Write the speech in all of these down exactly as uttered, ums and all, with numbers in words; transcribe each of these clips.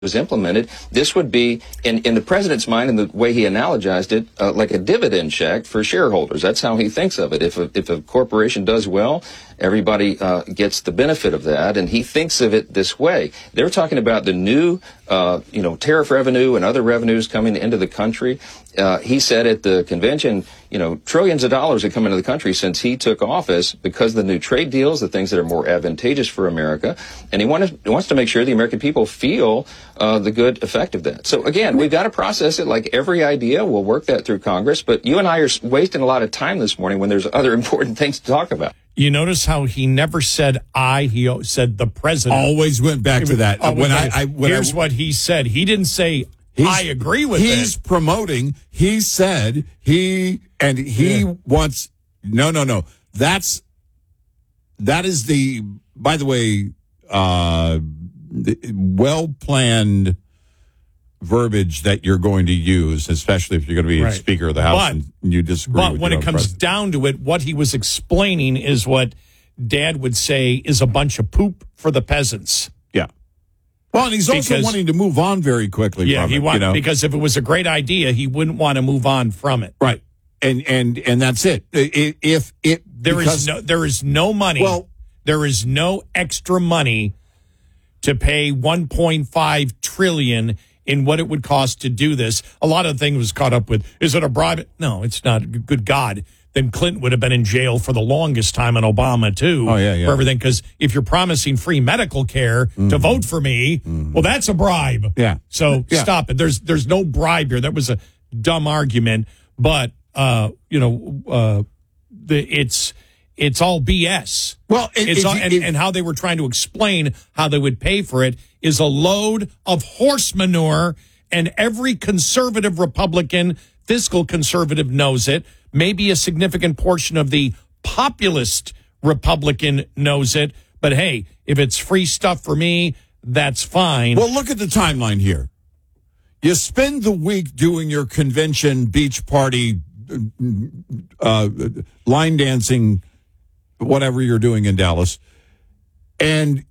was implemented, this would be, in, in the president's mind, and the way he analogized it, uh, like a dividend check for shareholders. That's how he thinks of it. If a, if a corporation does well, everybody uh, gets the benefit of that, and he thinks of it this way. They're talking about the new, uh, you know, tariff revenue and other revenues coming into the country. Uh, he said at the convention, you know, trillions of dollars have come into the country since he took office because of the new trade deals, the things that are more advantageous for America. And he, wanted, he wants to make sure the American people feel uh, the good effect of that. So, again, we've got to process it like every idea. We'll work that through Congress. But you and I are wasting a lot of time this morning when there's other important things to talk about. You notice how he never said I, he said the president. Always went back to that. Oh, when I, I when Here's I, what he said. He didn't say, I agree with he's it. He's promoting. He said he, and he yeah. wants, no, no, no. That's, that is the, by the way, uh, the well-planned verbiage that you're going to use, especially if you're going to be right. Speaker of the House but, and you disagree but with when it comes president. down to it, what he was explaining is what Dad would say is a bunch of poop for the peasants. Yeah. Well, and he's because, also wanting to move on very quickly yeah, from he it. Want, you know? Because if it was a great idea, he wouldn't want to move on from it. Right. And and and that's it. If it there because, is no there is no money. Well, there is no extra money to pay one point five trillion dollars in what it would cost to do this. A lot of things was caught up with, is it a bribe? No, it's not. Good God. Then Clinton would have been in jail for the longest time, and Obama, too, oh, yeah, yeah. for everything. Because if you're promising free medical care mm-hmm. to vote for me, mm-hmm. well, that's a bribe. Yeah. So yeah. stop it. There's there's no bribe here. That was a dumb argument. But, uh, you know, uh, the, it's it's all B S. Well, it, it's it, all, and, it, and how they were trying to explain how they would pay for it is a load of horse manure, and every conservative Republican, fiscal conservative knows it. Maybe a significant portion of the populist Republican knows it. But, hey, if it's free stuff for me, that's fine. Well, look at the timeline here. You spend the week doing your convention, beach party, uh, line dancing, whatever you're doing in Dallas, and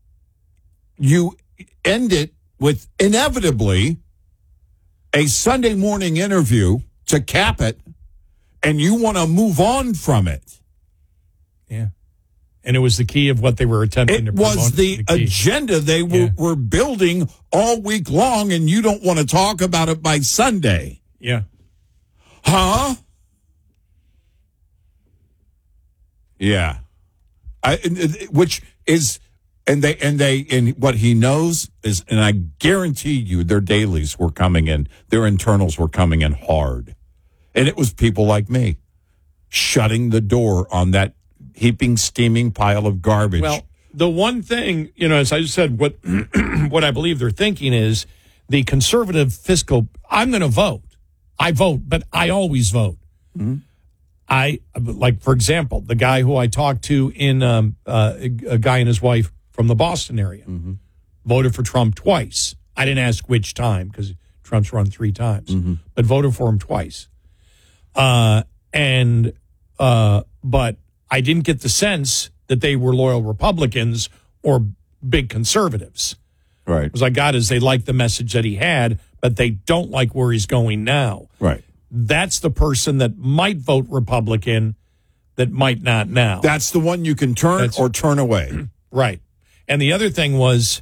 you end it with inevitably a Sunday morning interview to cap it, and you want to move on from it. Yeah. And it was the key of what they were attempting it to promote. It was the, the agenda they were, yeah. were building all week long, and you don't want to talk about it by Sunday. Yeah. Huh? Yeah. I, which is, and they, and they, and what he knows is, and I guarantee you their dailies were coming in, their internals were coming in hard. And it was people like me shutting the door on that heaping, steaming pile of garbage. Well, the one thing, you know, as I said, what, what I believe they're thinking is the conservative fiscal, I'm going to vote. I vote, but I always vote. Mm-hmm. I, like, for example, the guy who I talked to in, um, uh, a guy and his wife from the Boston area, mm-hmm. voted for Trump twice. I didn't ask which time because Trump's run three times, mm-hmm. but voted for him twice. Uh, and, uh, but I didn't get the sense that they were loyal Republicans or big conservatives. Right. What I got is they like the message that he had, but they don't like where he's going now. Right. That's the person that might vote Republican that might not now. That's the one you can turn That's, or turn away. Right. And the other thing was,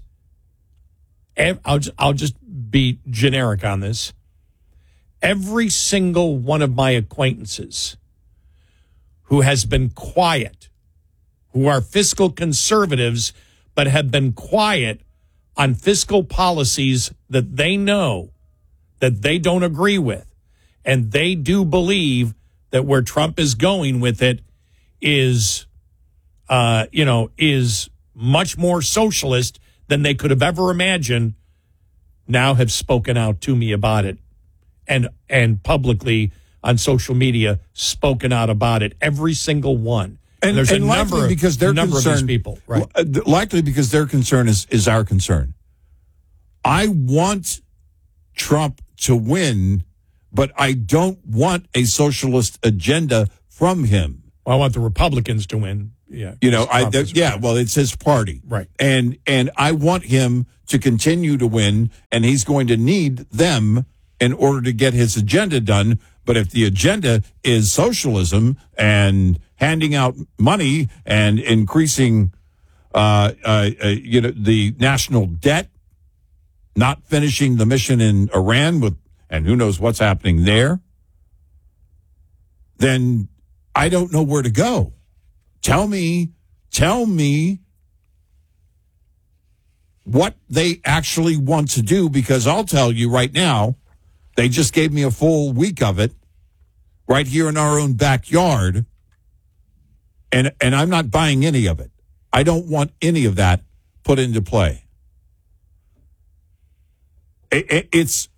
I'll, I'll just be generic on this. Every single one of my acquaintances who has been quiet, who are fiscal conservatives, but have been quiet on fiscal policies that they know that they don't agree with, and they do believe that where Trump is going with it is, uh, you know, is much more socialist than they could have ever imagined, now have spoken out to me about it, and and publicly on social media spoken out about it. Every single one. And, and there's and a number of, because they're number concerned, of these people, right? Likely because their concern is, is our concern. I want Trump to win, but I don't want a socialist agenda from him. Well, I want the Republicans to win, Yeah, You know, I Trump th- is- yeah, well, it's his party. Right. And and I want him to continue to win, and he's going to need them in order to get his agenda done. But if the agenda is socialism and handing out money and increasing uh, uh, uh you know, the national debt, not finishing the mission in Iran with, and who knows what's happening there, then I don't know where to go. Tell me, tell me what they actually want to do, because I'll tell you right now, they just gave me a full week of it right here in our own backyard, and and I'm not buying any of it. I don't want any of that put into play. It, it, it's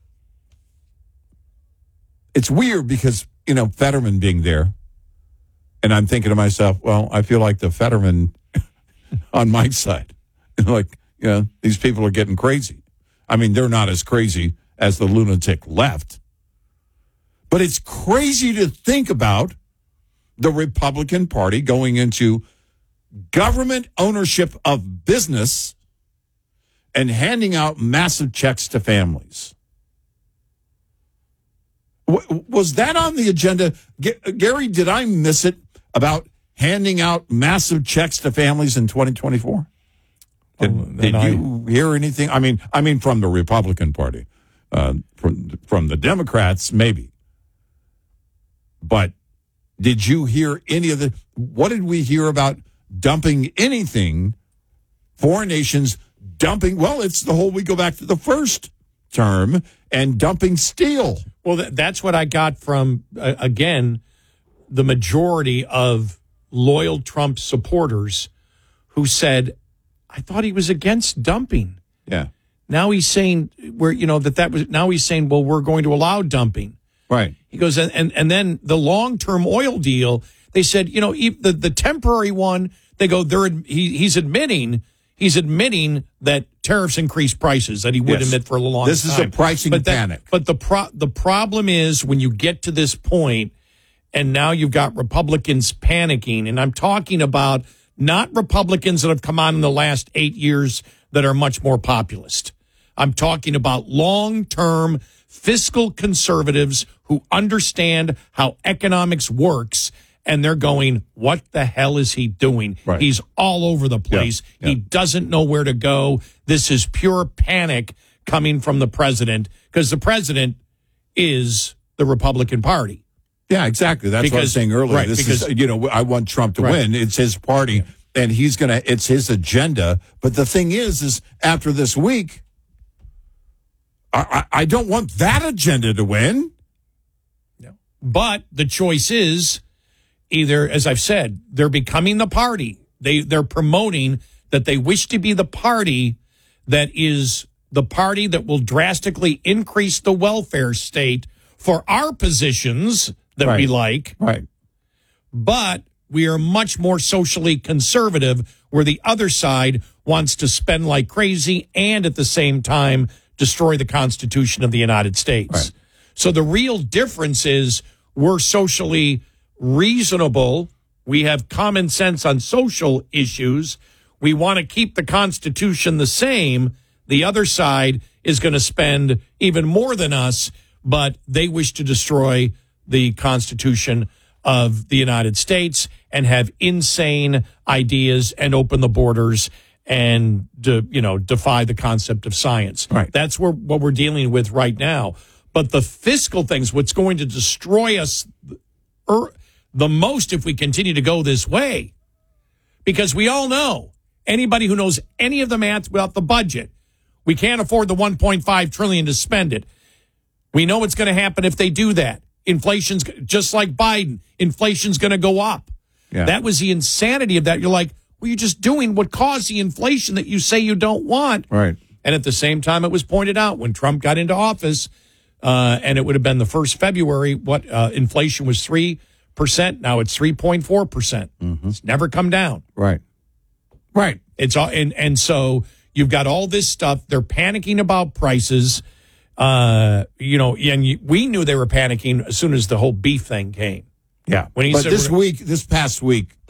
it's weird because, you know, Fetterman being there, and I'm thinking to myself, well, I feel like the Fetterman on my side. Like, you know, these people are getting crazy. I mean, they're not as crazy as the lunatic left. But it's crazy to think about the Republican Party going into government ownership of business and handing out massive checks to families. W- was that on the agenda? G- Gary, did I miss it about handing out massive checks to families in twenty twenty-four? Did, Oh, did I- you hear anything? I mean, I mean, from the Republican Party, uh, from from the Democrats, maybe. But did you hear any of the? What did we hear about dumping anything? Foreign nations dumping. Well, it's the whole. We go back to the first term and dumping steel. Well, th- that's what I got from, uh, again, the majority of loyal Trump supporters who said, I thought he was against dumping. Yeah. Now he's saying we're, you know, that that was, now he's saying, well, we're going to allow dumping. Right. He goes, and, and, and then the long-term oil deal, they said, you know, e- the, the temporary one, they go, they're, ad- he, he's admitting, he's admitting that tariffs increase prices that he would Yes. admit for a long This time. is a pricing but that- panic. But the pro, the problem is when you get to this point, and now you've got Republicans panicking, and I'm talking about not Republicans that have come on in the last eight years that are much more populist. I'm talking about long-term fiscal conservatives who understand how economics works, and they're going, what the hell is he doing? Right. He's all over the place. Yeah, He yeah. doesn't know where to go. This is pure panic coming from the president, because the president is the Republican Party. Yeah, exactly. That's what I was Because- saying earlier. right, this because- is, you know, I want Trump to Right. win. It's his party, and he's going to, it's his agenda. But the thing is, is after this week, I, I, I don't want that agenda to win. But the choice is either, as I've said, they're becoming the party. They, they're promoting that they wish to be the party that is the party that will drastically increase the welfare state for our positions that we Right. like. Right. But we are much more socially conservative, where the other side wants to spend like crazy and at the same time destroy the Constitution of the United States. Right. So the real difference is we're socially reasonable. We have common sense on social issues. We want to keep the Constitution the same. The other side is going to spend even more than us, but they wish to destroy the Constitution of the United States and have insane ideas and open the borders and, de, you know, defy the concept of science. Right. That's where, what we're dealing with right now. But the fiscal things, what's going to destroy us er, the most if we continue to go this way, because we all know, anybody who knows any of the math about the budget, we can't afford the one point five trillion dollars to spend it. We know what's going to happen if they do that. Inflation's just like Biden. Inflation's going to go up. Yeah. That was the insanity of that. You're like, well, you're just doing what caused the inflation that you say you don't want. Right. And at the same time, it was pointed out when Trump got into office, uh, and it would have been the first February, what uh, inflation was three percent. Now it's three point four percent. Mm-hmm. It's never come down. Right. Right. It's all, and, and so you've got all this stuff. They're panicking about prices. Uh, you know, and you, we knew they were panicking as soon as the whole beef thing came. Yeah. When he but said this we're- week, this past week, But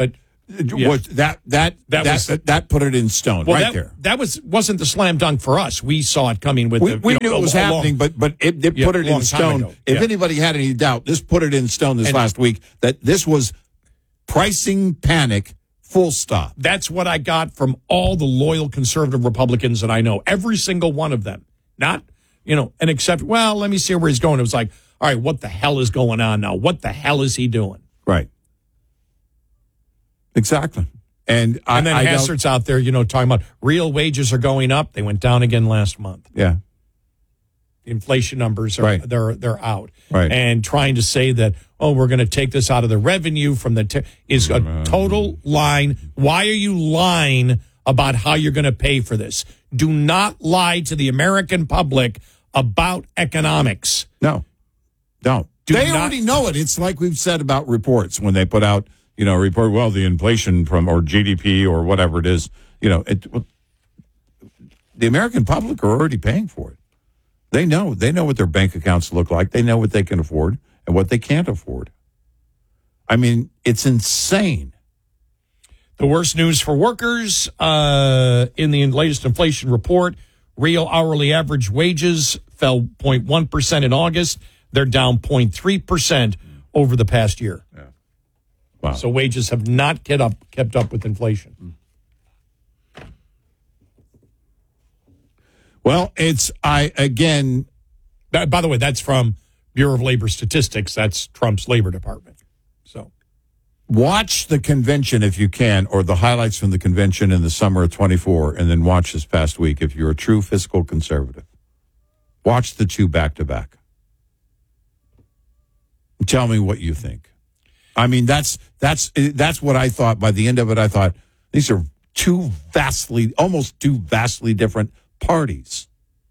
Yeah. Was that that That that was- that, that put it in stone Well, right that, there. that was wasn't the slam dunk for us. We saw it coming with We, the. we you knew know, it was a- a long- happening, but but it, it Yeah, put it long in time stone. ago. If Yeah. anybody had any doubt, this put it in stone this And- last week that this was pricing panic. Full stop. That's what I got from all the loyal conservative Republicans that I know. Every single one of them. Not, you know, and except, well, let me see where he's going. It was like, all right, what the hell is going on now? What the hell is he doing? Right. Exactly. And I, And then I don't- Hassert's out there, you know, talking about real wages are going up. They went down again last month. yeah. The inflation numbers are Right. they're they're out. Right. And trying to say that, oh, we're going to take this out of the revenue from the t- is a total line. Why are you lying about how you're going to pay for this? Do not lie to the American public about economics. No. Don't. Do they not- already know it. It's like we've said about reports when they put out, you know, a report, well, the inflation from, or G D P or whatever it is, you know, it, the American public are already paying for it. They know. They know what their bank accounts look like. They know what they can afford and what they can't afford. I mean, it's insane. The worst news for workers uh, in the latest inflation report, real hourly average wages fell zero point one percent in August. They're down zero point three percent over the past year. Yeah. Wow. So wages have not kept up, kept up with inflation. Well, it's, I, again, That, by the way, that's from Bureau of Labor Statistics. That's Trump's Labor Department. So watch the convention if you can, or the highlights from the convention in the summer of twenty-four, and then watch this past week if you're a true fiscal conservative. Watch the two back to back. Tell me what you think. I mean, that's that's that's what I thought. By the end of it, I thought these are two vastly, almost two vastly different parties.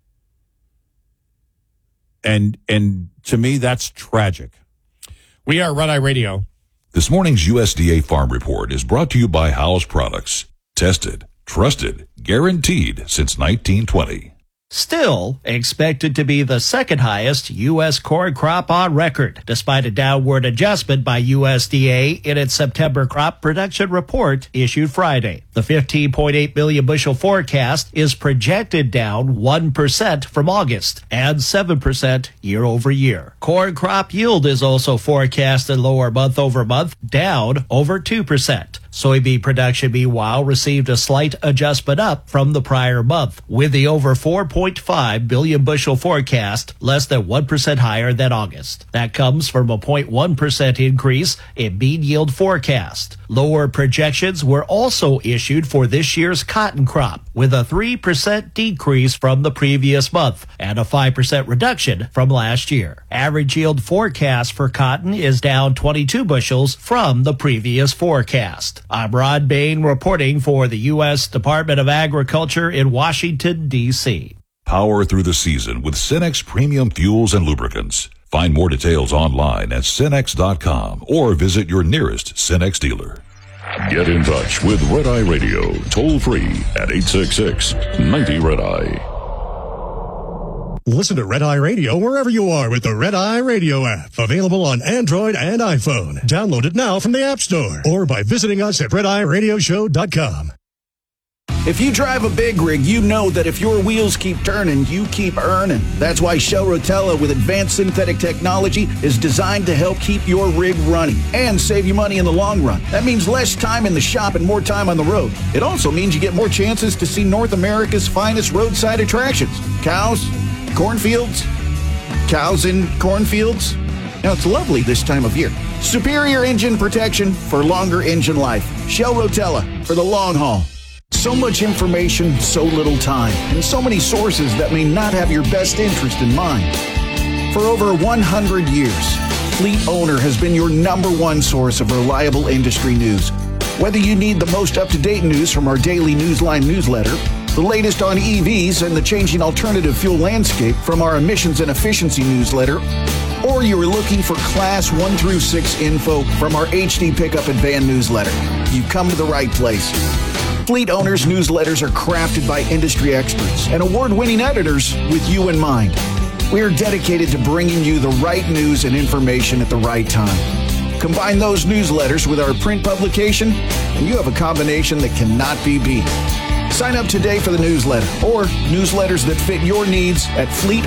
And and to me, that's tragic. we are Red Eye Radio. This morning's U S D A Farm Report is brought to you by Howes Products. Tested, trusted, guaranteed since nineteen twenty. Still expected to be the second highest U S corn crop on record, despite a downward adjustment by U S D A in its September crop production report issued Friday. The fifteen point eight million bushel forecast is projected down one percent from August and seven percent year over year. Corn crop yield is also forecasted lower month over month, down over two percent. Soybean production, meanwhile, received a slight adjustment up from the prior month, with the over four point five billion bushel forecast less than one percent higher than August. That comes from a zero point one percent increase in bean yield forecast. Lower projections were also issued for this year's cotton crop, with a three percent decrease from the previous month and a five percent reduction from last year. Average yield forecast for cotton is down twenty-two bushels from the previous forecast. I'm Rod Bain reporting for the U S Department of Agriculture in Washington, D C Power through the season with Cenex Premium Fuels and Lubricants. Find more details online at Cenex dot com or visit your nearest Cenex dealer. Get in touch with Red Eye Radio, toll free at eight six six, ninety Red Eye. Listen to Red Eye Radio wherever you are with the Red Eye Radio app. Available on Android and iPhone. Download it now from the App Store or by visiting us at red eye radio show dot com. If you drive a big rig, you know that if your wheels keep turning, you keep earning. That's why Shell Rotella with advanced synthetic technology is designed to help keep your rig running and save you money in the long run. That means less time in the shop and more time on the road. It also means you get more chances to see North America's finest roadside attractions. Cows, cornfields, cows in cornfields. Now, it's lovely this time of year. Superior engine protection for longer engine life. Shell Rotella for the long haul. So much information, so little time, and so many sources that may not have your best interest in mind. For over one hundred years, Fleet Owner has been your number one source of reliable industry news. Whether you need the most up-to-date news from our daily Newsline newsletter, the latest on E Vs and the changing alternative fuel landscape from our emissions and efficiency newsletter, or you are looking for Class one through six info from our H D Pickup and Van newsletter, you've come to the right place. Fleet Owners newsletters are crafted by industry experts and award-winning editors with you in mind. We are dedicated to bringing you the right news and information at the right time. Combine those newsletters with our print publication, and you have a combination that cannot be beat. Sign up today for the newsletter or newsletters that fit your needs at fleet